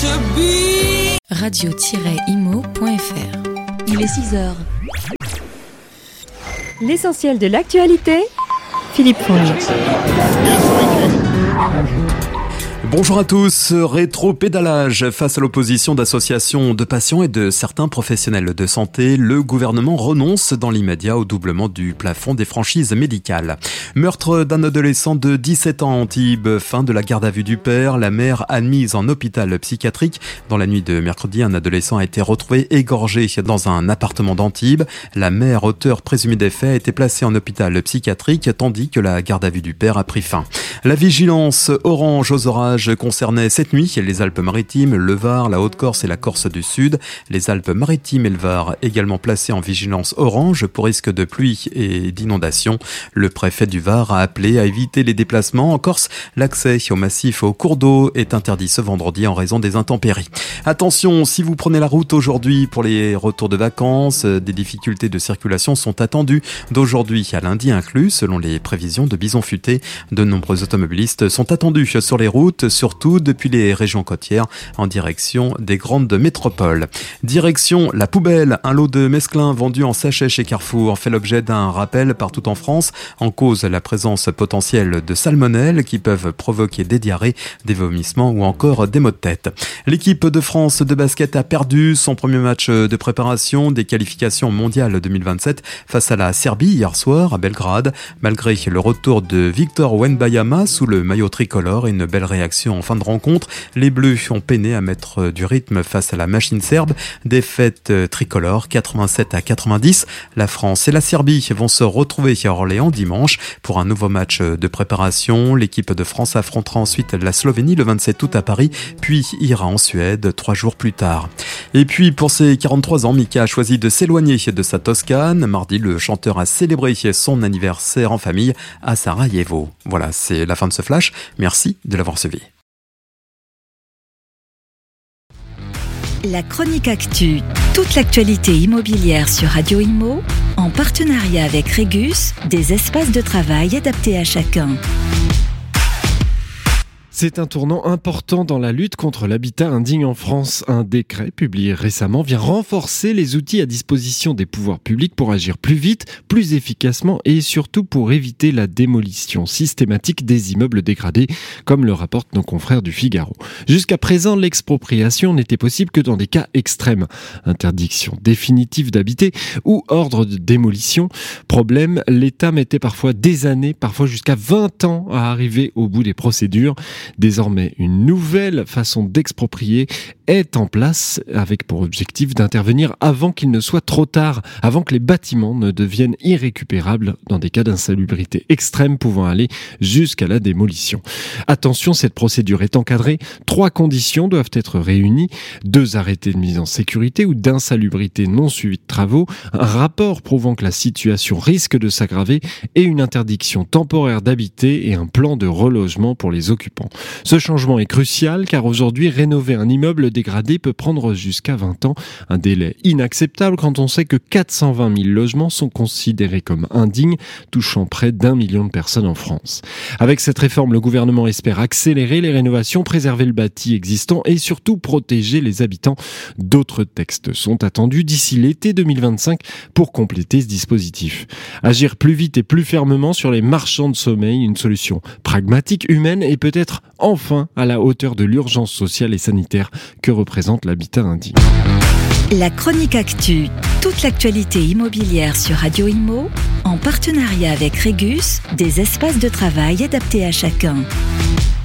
radio-imo.fr. Il est 6h. L'essentiel de l'actualité, Philippe Fournier. Bonjour à tous. Rétro-pédalage face à l'opposition d'associations de patients et de certains professionnels de santé. Le gouvernement renonce dans l'immédiat au doublement du plafond des franchises médicales. Meurtre d'un adolescent de 17 ans à Antibes. Fin de la garde à vue du père. La mère admise en hôpital psychiatrique. Dans la nuit de mercredi, un adolescent a été retrouvé égorgé dans un appartement d'Antibes. La mère, auteur présumé des faits, a été placée en hôpital psychiatrique tandis que la garde à vue du père a pris fin. La vigilance orange aux orages concernait cette nuit les Alpes-Maritimes, le Var, la Haute-Corse et la Corse du Sud. Les Alpes-Maritimes et le Var également placés en vigilance orange pour risque de pluie et d'inondation. Le préfet du Var a appelé à éviter les déplacements. En Corse, l'accès au massif au cours d'eau est interdit ce vendredi en raison des intempéries. Attention, si vous prenez la route aujourd'hui pour les retours de vacances, des difficultés de circulation sont attendues d'aujourd'hui à lundi inclus, selon les prévisions de Bison Futé. De nombreux automobilistes sont attendus sur les routes, surtout depuis les régions côtières en direction des grandes métropoles. Direction la poubelle, un lot de mesclun vendu en sachet chez Carrefour fait l'objet d'un rappel partout en France. En cause, la présence potentielle de salmonelles qui peuvent provoquer des diarrhées, des vomissements ou encore des maux de tête. L'équipe de France de basket a perdu son premier match de préparation des qualifications mondiales 2027 face à la Serbie hier soir à Belgrade. Malgré le retour de Victor Wembanyama sous le maillot tricolore et une belle réaction en fin de rencontre, les Bleus ont peiné à mettre du rythme face à la machine serbe. Défaite tricolore 87-90. La France et la Serbie vont se retrouver à Orléans dimanche pour un nouveau match de préparation. L'équipe de France affrontera ensuite la Slovénie le 27 août à Paris, puis ira en Suède 3 jours plus tard. Et puis pour ses 43 ans, Mika a choisi de s'éloigner de sa Toscane. Mardi, le chanteur a célébré son anniversaire en famille à Sarajevo. Voilà, c'est la fin de ce flash. Merci de l'avoir suivi. La chronique actu, toute l'actualité immobilière sur Radio Imo, en partenariat avec Régus, des espaces de travail adaptés à chacun. C'est un tournant important dans la lutte contre l'habitat indigne en France. Un décret publié récemment vient renforcer les outils à disposition des pouvoirs publics pour agir plus vite, plus efficacement et surtout pour éviter la démolition systématique des immeubles dégradés, comme le rapportent nos confrères du Figaro. Jusqu'à présent, l'expropriation n'était possible que dans des cas extrêmes. Interdiction définitive d'habiter ou ordre de démolition. Problème, l'État mettait parfois des années, parfois jusqu'à 20 ans à arriver au bout des procédures. Désormais, une nouvelle façon d'exproprier est en place avec pour objectif d'intervenir avant qu'il ne soit trop tard, avant que les bâtiments ne deviennent irrécupérables dans des cas d'insalubrité extrême pouvant aller jusqu'à la démolition. Attention, cette procédure est encadrée. 3 conditions doivent être réunies. 2 arrêtés de mise en sécurité ou d'insalubrité non suivis de travaux, un rapport prouvant que la situation risque de s'aggraver et une interdiction temporaire d'habiter et un plan de relogement pour les occupants. Ce changement est crucial car aujourd'hui, rénover un immeuble dégradé peut prendre jusqu'à 20 ans. Un délai inacceptable quand on sait que 420 000 logements sont considérés comme indignes, touchant près d'1 million de personnes en France. Avec cette réforme, le gouvernement espère accélérer les rénovations, préserver le bâti existant et surtout protéger les habitants. D'autres textes sont attendus d'ici l'été 2025 pour compléter ce dispositif. Agir plus vite et plus fermement sur les marchands de sommeil, une solution pragmatique, humaine et peut-être enfin à la hauteur de l'urgence sociale et sanitaire que représente l'habitat indigne. La chronique actu, toute l'actualité immobilière sur Radio Imo, en partenariat avec Régus, des espaces de travail adaptés à chacun.